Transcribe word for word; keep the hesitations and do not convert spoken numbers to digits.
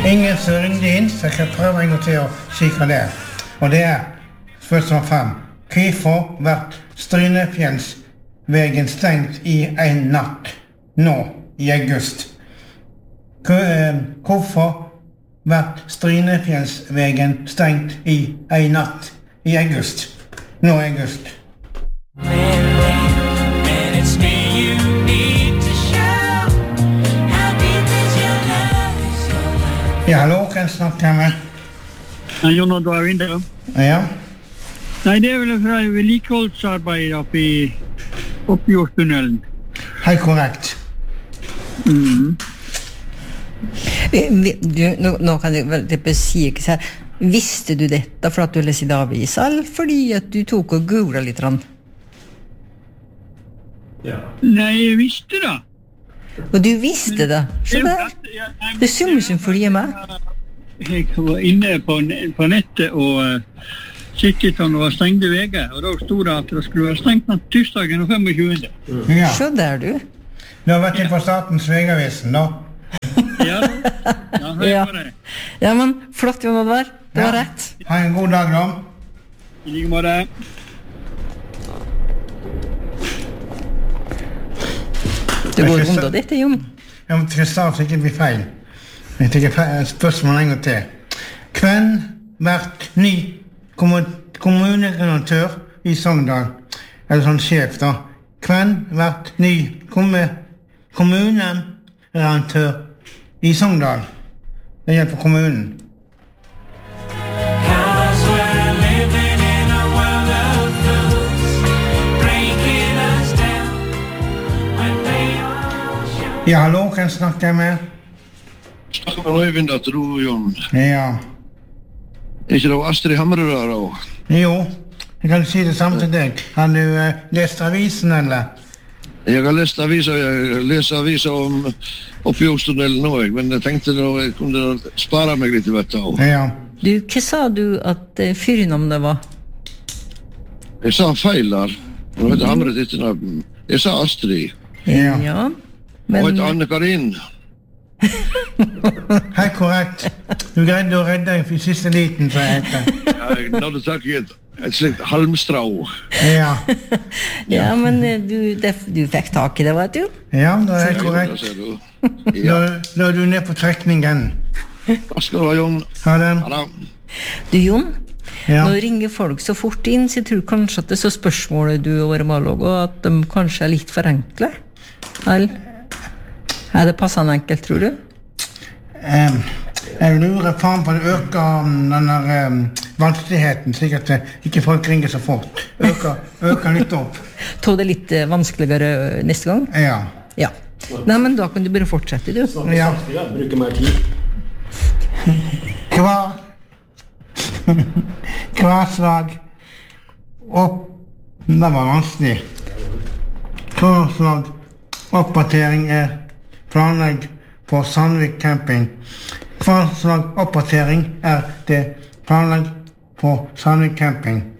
Ingen som ringde inn, så jeg kan prøve en gang til å si hva det er. Og det er spørsmål fem. Hvorfor vært Strynefjellsvegen stengt i en natt nå i august? Hvorfor vært Strynefjellsvegen stengt i en natt i august? Nå i august. Ja, hallo, kan jeg snakke med? Ja, Jon og Dag Vinde. Ja. Nei, det er vel fra vedlikeholdsarbeid oppe i Oppjordstunnelen. Helt korrekt. Mm. Du, nå, nå kan du vel si ikke så her. Visste du dette for at du leste i avisa, eller fordi at du tok og googlet litt? Ja. Nei, jeg visste det. Og du visste det? Så der. Det er som som følger med. Jeg var inne på, på nettet og uh, siktet om det var stengte veger, og da stod det at det skulle være stengt den tirsdagen og femogtjue. Mm. Ja. Så der du. Du har vært inn på Statens Vegavesen, da. Ja, ja, ja. Det. Ja, men flott, Jon Oddvar. Det var ja. Rett. Ha en god dag, da. I like måte. Det går rundt av dette, Jon. Jeg må Kristian sikkert bli feil. Jeg tenker spørsmål en gang til. Hvem vært ny kommuneredaktør i Sogndal? Eller sånn sjef, da. Hvem vært ny kommuneredaktør i Sogndal? Det hjelper kommunen. Ja, hallo, kan jeg snakke med? Snakker med Øyvind, at du, Jon. Ja. Er ikke det Astrid Hamrød da? Jo, jeg kan si det samme til deg. Har du uh, lest avisen, eller? Jeg har lest aviser, jeg leser aviser om Oppjordstunnelen nå, men jeg tenkte da jeg kunne spare meg litt, vet du. Ja. Du, hva sa du at uh, fyrnavnet var? Jeg sa feil der. Nå heter Hamrød etter navn. Jeg sa Astrid. Ja. Ja. Men... Og heter Anne-Karin. Helt korrekt. Du greide å redde deg for siste liten, så jeg heter. Jeg nådde tak i et, et slikt halmstrå. Ja. Ja, men du, det, du fikk tak i det, vet du? Ja, det er helt korrekt. Ja. Da, da er du ned på trekningen. Hva skal du ha, Jon? Ha den. Ha det. Du, Jon, ja. Nå ringer folk så fort inn, så jeg tror kanskje at det er så spørsmålet du og Malog, og at de kanskje er litt for enkle. Eller? Er det passende enkelt, tror du? Um, jeg lurer faen på å øke denne um, vanskeligheten, slik at ikke folk ringer så fort. Øke, øke litt opp. Tog det litt uh, vanskeligere uh, neste gang? Ja. Ja. Nei, men da kan du bare fortsette, du. Ja. Bruker mer tid. Hva? Hva slag opp... Det var vanskelig. Hva slag oppdatering er planlegg på Sandvik camping. Hva slag oppdatering er det planlegg på Sandvik camping?